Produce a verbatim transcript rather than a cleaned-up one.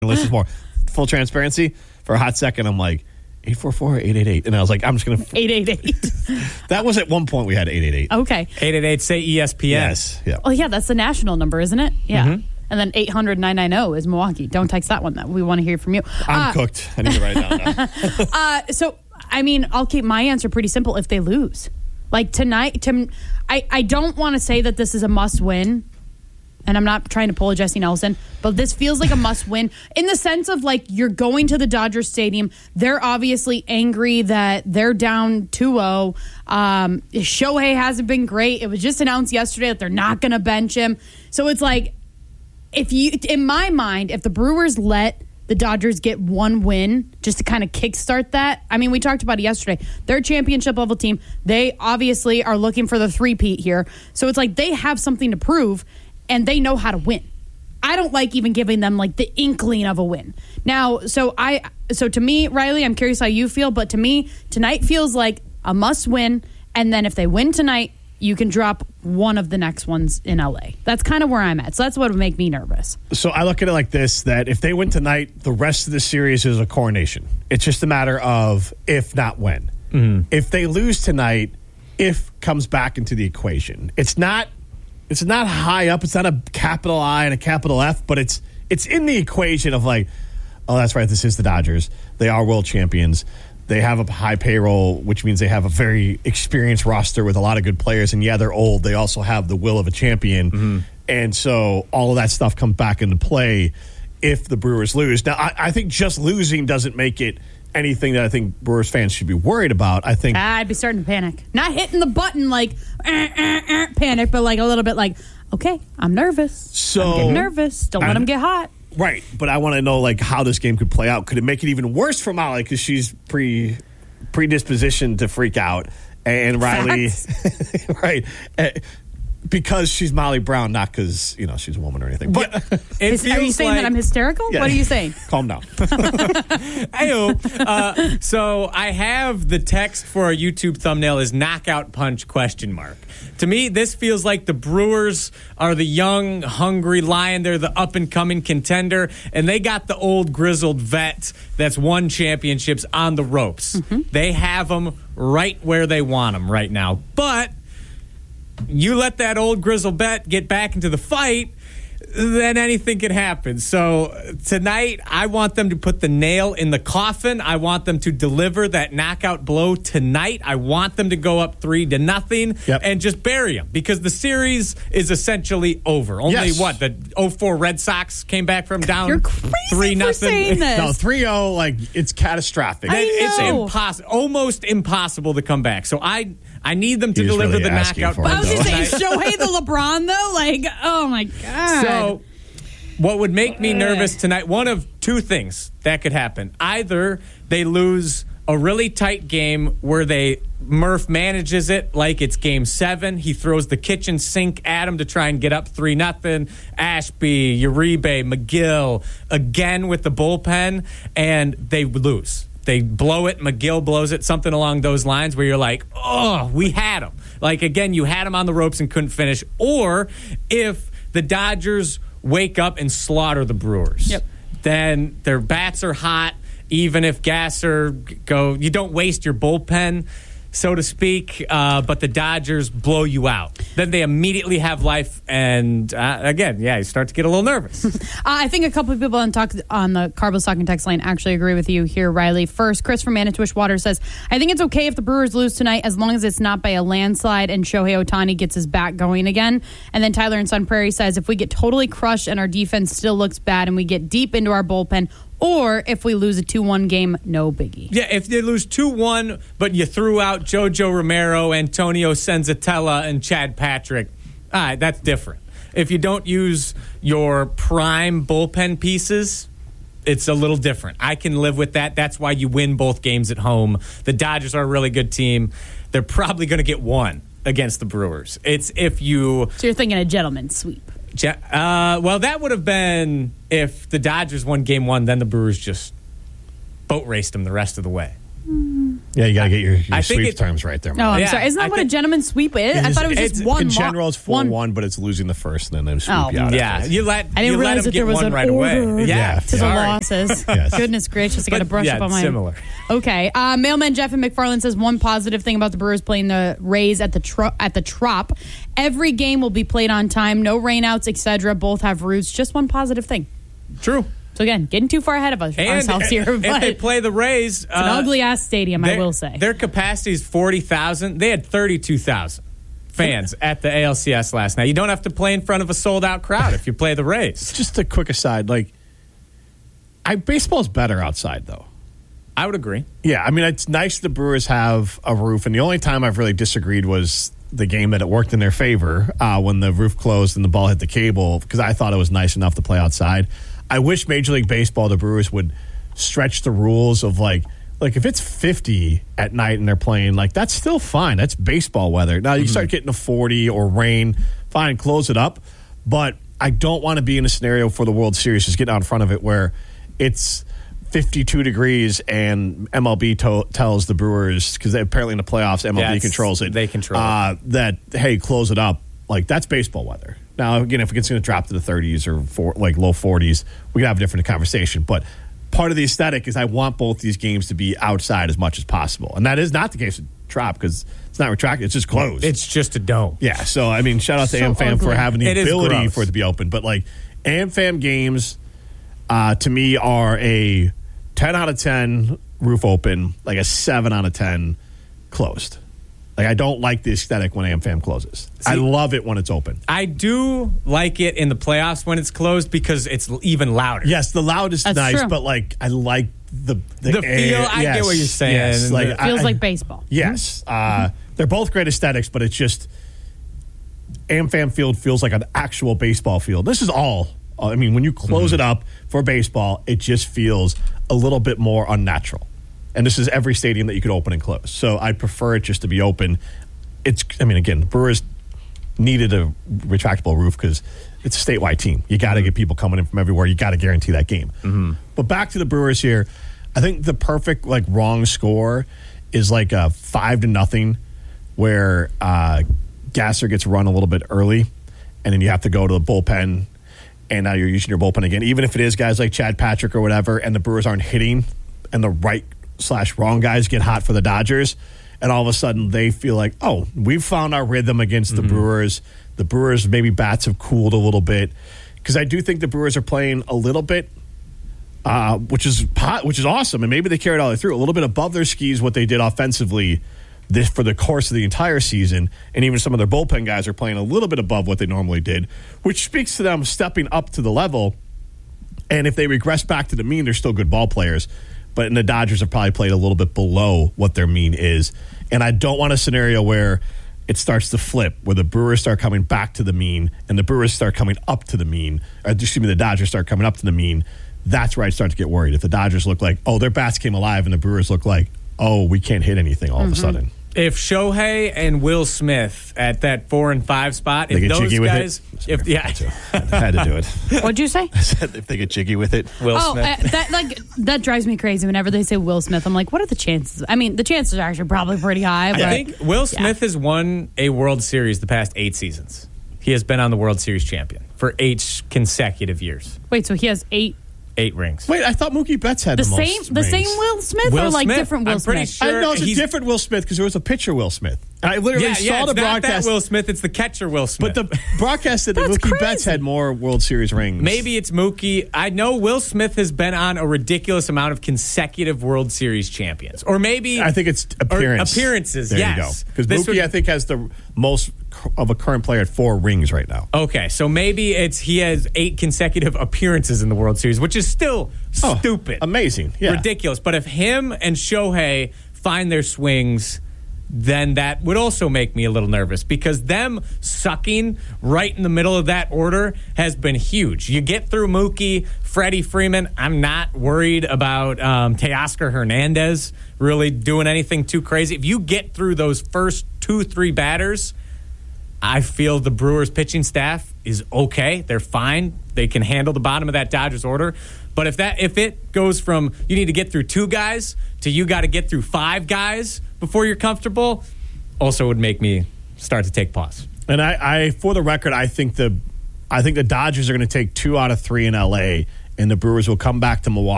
This is more full transparency. For a hot second, I'm like, eight four four, eight eight eight. And I was like, I'm just going to... eight eight eight. That was at one point we had eight eight eight. Okay. eight eight eight, say E S P N. Yes. Yeah. Oh, yeah, that's the national number, isn't it? Yeah. Mm-hmm. And then eight hundred, nine nine zero is Milwaukee. Don't text that one. That we want to hear from you. I'm uh, cooked. I need to write it down now. uh, so, I mean, I'll keep my answer pretty simple if they lose. Like tonight, to, I, I don't want to say that this is a must win. And I'm not trying to pull a Jesse Nelson, but this feels like a must win in the sense of like you're going to the Dodgers Stadium. They're obviously angry that they're down two oh. Um, Shohei hasn't been great. It was just announced yesterday that they're not going to bench him. So it's like, if you, in my mind, if the Brewers let the Dodgers get one win just to kind of kickstart that. I mean, we talked about it yesterday. They're a championship level team. They obviously are looking for the three-peat here. So it's like they have something to prove. And they know how to win. I don't like even giving them like the inkling of a win. Now, so I, so to me, Riley, I'm curious how you feel, but to me, tonight feels like a must win. And then if they win tonight, you can drop one of the next ones in L A. That's kind of where I'm at. So that's what would make me nervous. So I look at it like this, that if they win tonight, the rest of the series is a coronation. It's just a matter of if, not when. Mm-hmm. If they lose tonight, if comes back into the equation. It's not It's not high up. It's not a capital I and a capital F, but it's it's in the equation of like, oh, that's right, this is the Dodgers. They are world champions. They have a high payroll, which means they have a very experienced roster with a lot of good players. And yeah, they're old. They also have the will of a champion. Mm-hmm. And so all of that stuff comes back into play if the Brewers lose. Now, I, I think just losing doesn't make it anything that I think Brewers fans should be worried about. I think I'd be starting to panic. Not hitting the button like eh, eh, eh, panic, but like a little bit like, okay, I'm nervous. So I'm getting nervous. Don't let them get hot. Right, but I want to know like how this game could play out. Could it make it even worse for Molly because she's pre predispositioned to freak out, and Riley, right? Uh, Because she's Molly Brown, not because, you know, she's a woman or anything. But it Is, are you saying like, that I'm hysterical? Yeah. What are you saying? Calm down. Ayo. Uh, so I have the text for our YouTube thumbnail is knockout punch question mark. To me, this feels like the Brewers are the young, hungry lion. They're the up-and-coming contender, and they got the old, grizzled vet that's won championships on the ropes. Mm-hmm. They have them right where they want them right now. But you let that old grizzle bet get back into the fight, then anything can happen. So tonight, I want them to put the nail in the coffin. I want them to deliver that knockout blow tonight. I want them to go up three to nothing yep. and just bury them because the series is essentially over. Only yes. what? The oh four Red Sox came back from down You're crazy three for nothing. saying this. No, three oh, like, it's catastrophic. I It's know. impossible, almost impossible to come back. So I I need them to He's deliver really the asking knockout for it, I was punch just saying, tonight. Shohei the LeBron, though? Like, oh, my God. So, what would make me nervous tonight, one of two things that could happen. Either they lose a really tight game where they Murph manages it like it's game seven. He throws the kitchen sink at him to try and get up three nothing. Ashby, Uribe, McGill, again with the bullpen, and they lose. They blow it, McGill blows it, something along those lines where you're like, oh, we had him. Like, again, you had him on the ropes and couldn't finish. Or if the Dodgers wake up and slaughter the Brewers, yep. then their bats are hot. Even if Gasser go, you don't waste your bullpen, so to speak, uh, but the Dodgers blow you out. Then they immediately have life, and uh, again, yeah, you start to get a little nervous. uh, I think a couple of people on talk on the Carbos Talking text line actually agree with you here, Riley. First, Chris from Manitowish Water says, I think it's okay if the Brewers lose tonight as long as it's not by a landslide and Shohei Ohtani gets his bat going again. And then Tyler in Sun Prairie says, if we get totally crushed and our defense still looks bad and we get deep into our bullpen, or if we lose a two one game, no biggie. Yeah, if they lose two one, but you threw out Jojo Romero, Antonio Senzatella, and Chad Patrick, all right, that's different. If you don't use your prime bullpen pieces, it's a little different. I can live with that. That's why you win both games at home. The Dodgers are a really good team. They're probably going to get one against the Brewers. It's if you... So you're thinking a gentleman's sweep. Uh, well, that would have been if the Dodgers won game one, then the Brewers just boat raced them the rest of the way. Yeah, you got to get your, your I think sweep it- terms right there. No, Mike. I'm Yeah, sorry. Isn't that I what think- a gentleman's sweep is? I It's- thought it was it's- just one. In lo- general, it's four one. one, but it's losing the first, and then they sweep Oh, you out. Yeah, after. you let I didn't you let realize them that get there was one an right order away. Yeah, Yeah. to the sorry. losses. Yes. Goodness gracious, I got to But, brush yeah, up on my similar. Okay, uh, mailman Jeff and McFarland says one positive thing about the Brewers playing the Rays at the tro- at the Trop. Every game will be played on time, no rainouts, et cetera. Both have roofs. Just one positive thing. True. So again, getting too far ahead of us, And ourselves here. if But they play the Rays, it's an uh, ugly ass stadium, I their- will say. Their capacity is forty thousand. They had thirty-two thousand fans at the A L C S last night. You don't have to play in front of a sold-out crowd if you play the Rays. Just a quick aside, like, I baseball's better outside, though. I would agree. Yeah, I mean, it's nice the Brewers have a roof, and the only time I've really disagreed was the game that it worked in their favor uh, when the roof closed and the ball hit the cable, because I thought it was nice enough to play outside. I wish Major League Baseball, the Brewers, would stretch the rules of, like, like if it's fifty at night and they're playing, like, that's still fine. That's baseball weather. Now, you start getting to forty or rain, fine, close it up. But I don't want to be in a scenario for the World Series, just getting out in front of it, where it's fifty-two degrees and M L B to- tells the Brewers, because apparently in the playoffs M L B Yeah, it's- controls it. they control uh, that, hey, close it up. Like, that's baseball weather. Now, again, if it's going to drop to the thirties or four, like low forties, we can have a different conversation. But part of the aesthetic is I want both these games to be outside as much as possible. And that is not the case with Trop, because it's not retracted. It's just closed. It's just a dome. Yeah, so I mean, shout out to So AmFam for ugly. having the It is ability gross. for it to be open. But like, AmFam games, uh, to me, are a ten out of ten roof open, like a seven out of ten closed. Like, I don't like the aesthetic when AmFam closes. I love it when it's open. I do like it in the playoffs when it's closed because it's l- even louder. Yes, the loud is That's nice, true. but like, I like the the, The feel, I get what you're saying. Yes, And like, the- I- Feels I- like baseball. Yes, uh, they're both great aesthetics, but it's just AmFam Field feels like an actual baseball field. This is all. I mean, when you close Mm-hmm. it up for baseball, it just feels a little bit more unnatural. And this is every stadium that you could open and close. So I prefer it just to be open. It's. I mean, again, the Brewers needed a retractable roof because it's a statewide team. You got to get people coming in from everywhere. You got to guarantee that game. Mm-hmm. But back to the Brewers here. I think the perfect like wrong score is like a five to nothing, where uh, Gasser gets run a little bit early, and then you have to go to the bullpen, and now you're using your bullpen again. Even if it is guys like Chad Patrick or whatever, and the Brewers aren't hitting, and the right slash wrong guys get hot for the Dodgers, and all of a sudden they feel like, oh, we've found our rhythm against the Brewers. The Brewers maybe bats have cooled a little bit, because I do think the Brewers are playing a little bit. Uh, which is hot, which is awesome, and maybe they carried all the way through a little bit above their skis what they did offensively this for the course of the entire season, and even some of their bullpen guys are playing a little bit above what they normally did, which speaks to them stepping up to the level. And if they regress back to the mean, they're still good ball players, but and the Dodgers have probably played a little bit below what their mean is. And I don't want a scenario where it starts to flip, where the Brewers start coming back to the mean and the Brewers start coming up to the mean, or excuse me, the Dodgers start coming up to the mean. That's where I start to get worried. If the Dodgers look like, oh, their bats came alive, and the Brewers look like, oh, we can't hit anything all Mm-hmm. of a sudden. If Shohei and Will Smith at that four and five spot, They if get those jiggy with guys, it. if yeah, I had to do it. What'd you say? If they get jiggy with it. Will Oh, Smith. uh, that like that drives me crazy whenever they say Will Smith. I'm like, what are the chances? I mean, the chances are actually probably pretty high. But I think Will Smith has won a World Series the past eight seasons. He has been on the World Series champion for eight consecutive years. wait, so he has eight. Eight rings. Wait, I thought Mookie Betts had The the, same, most the same rings. Will Smith, Will or like Smith. different Will I'm pretty Smith? sure- I know it's a he's- different Will Smith because there was a pitcher Will Smith. I literally Yeah, saw yeah, the it's not broadcast. that Will Smith. It's the catcher Will Smith. But the broadcast said that That's Mookie Betts crazy. had more World Series rings. Maybe it's Mookie. I know Will Smith has been on a ridiculous amount of consecutive World Series champions. Or maybe... I think it's appearance. Or appearances, there yes. you go. Because This Mookie, would- I think, has the most of a current player at four rings right now. Okay, so maybe it's he has eight consecutive appearances in the World Series, which is still Oh, stupid. amazing. Yeah. Ridiculous. But if him and Shohei find their swings, then that would also make me a little nervous, because them sucking right in the middle of that order has been huge. You get through Mookie, Freddie Freeman. I'm not worried about um, Teoscar Hernandez really doing anything too crazy. If you get through those first two, three batters, I feel the Brewers pitching staff is okay. They're fine. They can handle the bottom of that Dodgers order. But if that if it goes from you need to get through two guys to you got to get through five guys before you're comfortable, also would make me start to take pause. And I, I for the record, I think the I think the Dodgers are going to take two out of three in L A, and the Brewers will come back to Milwaukee